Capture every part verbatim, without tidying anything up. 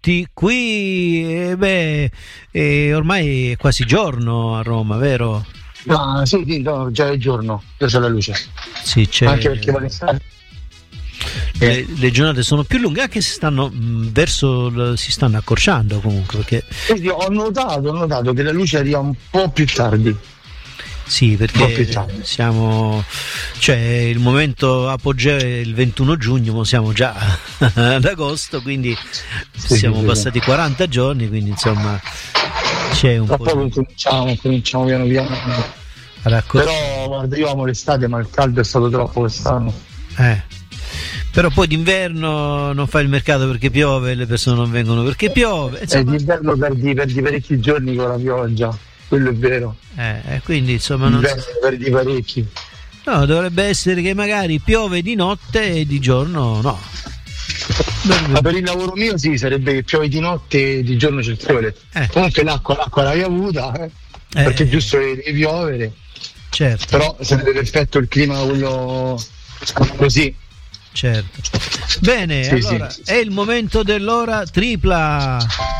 tutti. Qui eh, beh, eh, ormai è quasi giorno a Roma, vero? No, sì, sì, no, già è giorno, già c'è la luce. Sì, c'è. Anche perché vuole stare. Le, le giornate sono più lunghe, anche se stanno mh, verso si stanno accorciando comunque, perché Quindi ho notato, ho notato che la luce arriva un po' più tardi. sì, perché siamo, cioè il momento apogeo è il ventuno giugno, ma siamo già ad agosto, quindi sì, siamo sì, passati sì. quaranta giorni, quindi insomma c'è un Tra po' poco di... cominciamo, cominciamo piano piano. raccor- Però guarda, io amo l'estate, ma il caldo è stato troppo quest'anno. eh. Però poi d'inverno non fai il mercato perché piove, le persone non vengono perché piove, E insomma, d'inverno perdi, perdi parecchi giorni con la pioggia, quello è vero. eh, quindi insomma non D'inverno perdi parecchi. no, dovrebbe essere che magari piove di notte e di giorno no. Ma per il lavoro mio sì, sarebbe che piove di notte e di giorno c'è il sole. Eh. Comunque l'acqua, l'acqua l'hai avuta, eh, Eh, perché è giusto che deve piovere, certo, però sarebbe perfetto il clima quello così. certo. Bene, Sì, allora sì. è il momento dell'ora tripla.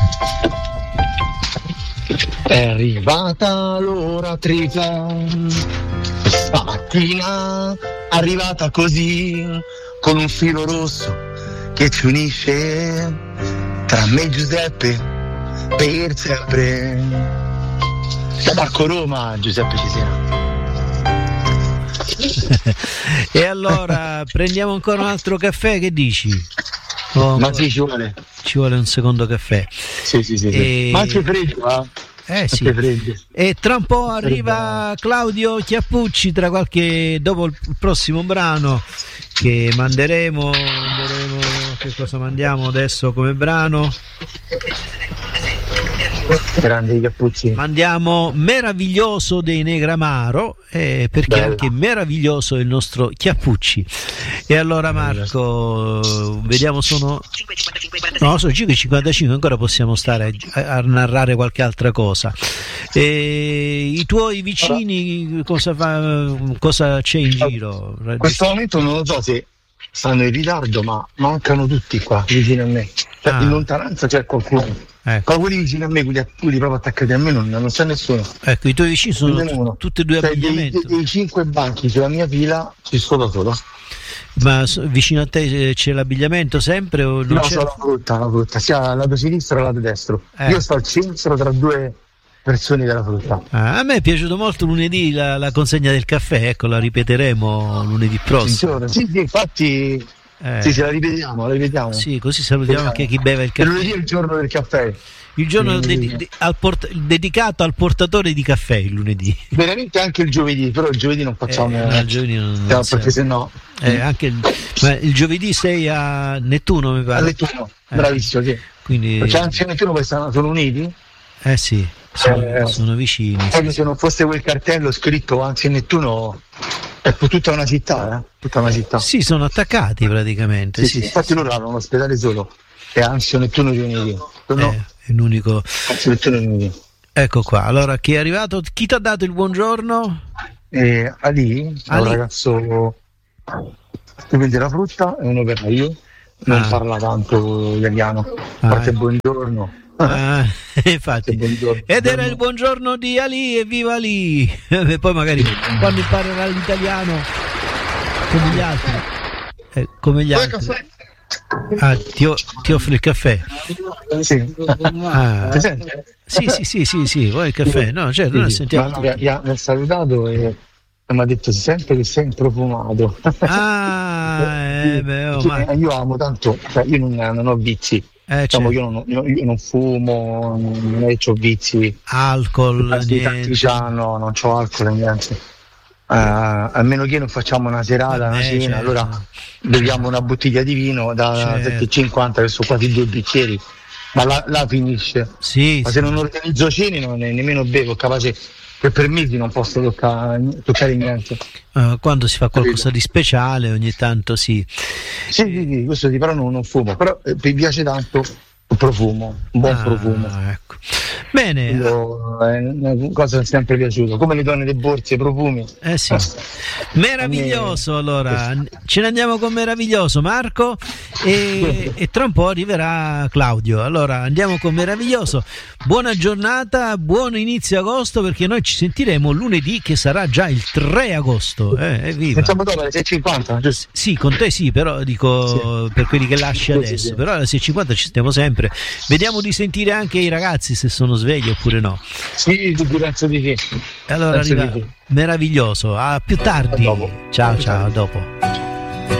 È arrivata l'ora tripla, stamattina arrivata così, con un filo rosso che ci unisce tra me e Giuseppe per sempre. Da Marco Roma, Giuseppe Cesena. E allora prendiamo ancora un altro caffè, che dici? Oh, Ma sì, ci vuole. ci vuole un secondo caffè. Sì, sì, sì, sì. E- Ma anche freddo, eh? Eh sì. Anche freddo. E tra un po' arriva Claudio Chiappucci, tra qualche dopo il prossimo brano che manderemo, manderemo che cosa mandiamo adesso come brano? Grandi Chiappucci. Mandiamo Meraviglioso dei Negramaro, eh, perché Bella. anche meraviglioso è il nostro Chiappucci. E allora Marco, vediamo, sono no, sono cinque e cinquantacinque, ancora possiamo stare a, a narrare qualche altra cosa. E i tuoi vicini cosa, fa, cosa c'è in giro? In questo momento non lo so se stanno in ritardo, ma mancano tutti qua vicino a me. Cioè, Ah. in lontananza c'è qualcuno. Ecco. Ma quelli vicino a me, quelli, quelli proprio attaccati a me, non, non c'è nessuno. Ecco, i tuoi vicini sono Nemmeno uno. tu- tutti e due Cioè, dei, abbigliamento. dei, dei cinque banchi sulla mia fila ci sto da solo. Ma so- vicino a te eh, c'è l'abbigliamento sempre o non No, c'è? solo la frutta, la frutta, sia al lato sinistro che al lato destro. Eh. Io sto al centro tra due persone della frutta. Ah, a me è piaciuto molto lunedì la, la consegna del caffè, ecco, la ripeteremo lunedì prossimo. Attenzione. Sì, sì, infatti, Eh, sì, se la ripetiamo, la ripetiamo. sì, così salutiamo anche chi beve il E lunedì caffè. è il giorno del caffè. Il giorno Sì. dedi- de- al port- dedicato al portatore di caffè, il lunedì. Veramente anche il giovedì, però il giovedì non facciamo. Eh, no, il giovedì non- non no, siamo. perché sennò. Eh, anche il, ma il giovedì sei a Nettuno, mi A pare. Nettuno, Eh, bravissimo, sì. Quindi, Perché anzi a Nettuno poi stanno, sono uniti. eh sì, sono, Eh, sono vicini. Poi Sì. se non fosse quel cartello scritto anzi a Nettuno, è tutta una città, eh? Tutta una città. Sì, sono attaccati praticamente. Sì, Sì, sì, sì, infatti sì. loro hanno un ospedale solo, è Anzio Nettuno riuniti. No, Eh, è l'unico. Anzio Nettuno riuniti. Ecco qua. Allora, chi è arrivato? Chi ti ha dato il buongiorno? E Ali, è Ali. un ragazzo che vende la frutta, è un operaio, non Ah. parla tanto italiano, Ah, parte eh. buongiorno. Ah, infatti. Buongiorno. Ed era il buongiorno di Ali, e viva Ali! E poi magari quando imparerà l'italiano come gli altri, eh, come gli Vuoi altri. caffè? Ah, ti, o- ti offre il caffè? Sì. Ah, Ti senti? sì, sì, sì, sì, sì, vuoi il caffè? No, certo, noi Sì, sì. sentiamo. Ma no, mi ha mi ha salutato e mi ha detto si sente che sei profumato. Ah, eh, beh, oh, Sì, ma- io amo tanto, cioè io non, non ho vizi, eh, diciamo, certo. io, non, io, io non fumo, non è che ho vizi, Alcol, tanti niente. c'hanno, non c'ho alcol, niente. Eh, a meno che non facciamo una serata, Vabbè, una cena, certo. allora beviamo una bottiglia di vino da Certo. sette e cinquanta che sono quasi due bicchieri, ma là, là finisce. Sì, Ma sì. se non organizzo cene non ne- nemmeno bevo, capace che per mesi non posso toccare, toccare niente. Eh, quando si fa qualcosa di speciale ogni tanto sì. Sì, sì, sì, questo sì, però non, non fumo, però eh, mi piace tanto il profumo, un buon Ah, profumo. ecco. Bene. Io, è una cosa che è sempre piaciuto, come le donne dei borsi e i profumi. Eh sì. Meraviglioso, allora ce ne andiamo con Meraviglioso, Marco, e, e tra un po' arriverà Claudio. Allora andiamo con Meraviglioso. Buona giornata, buon inizio agosto, perché noi ci sentiremo lunedì, che sarà già il tre agosto. Eh, evviva. Facciamo dopo alle sei e cinquanta, giusto? Sì, con te sì, però dico sì, per quelli che lasci adesso, sì, sì. Però alle sei e cinquanta ci stiamo sempre. Vediamo di sentire anche i ragazzi se sono svegli oppure no. Sì, grazie di che. Allora arriva Meraviglioso, a più tardi. A dopo. Ciao, ciao, a dopo.